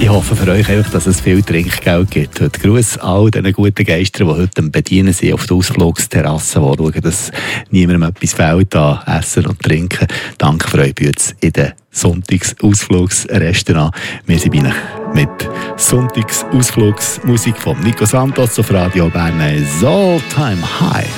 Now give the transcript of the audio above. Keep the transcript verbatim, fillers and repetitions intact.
Ich hoffe für euch einfach, dass es viel Trinkgeld gibt. Heute Gruß all diesen guten Geistern, die heute am Bedienen sind auf der Ausflugsterrasse, die schauen, dass niemandem etwas fehlt an Essen und Trinken. Danke für euch Bütz in den Sonntagsausflugsrestaurant. Wir sind bei euch mit Sonntagsausflugsmusik von Nico Santos auf Radio Bern. All Time High.